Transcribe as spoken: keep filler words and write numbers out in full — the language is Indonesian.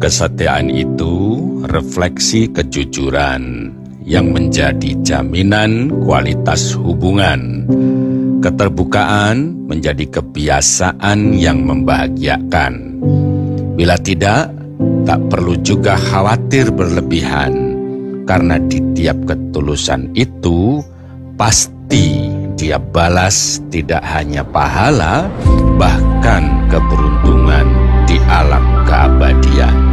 Kesetiaan itu refleksi kejujuran yang menjadi jaminan kualitas hubungan. Keterbukaan menjadi kebiasaan yang membahagiakan. Bila tidak, tak perlu juga khawatir berlebihan, karena di tiap ketulusan itu pasti dia balas tidak hanya pahala, bahkan keberuntungan di alam keabadian.